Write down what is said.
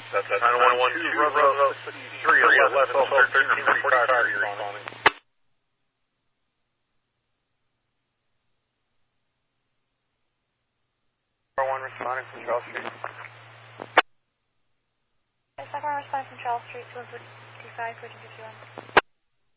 That's 9112, Roosevelt 63, 11, 12, 13, 45, you're responding. One responding from Charles Street. Second one responding from Charles Street, 255, 4251.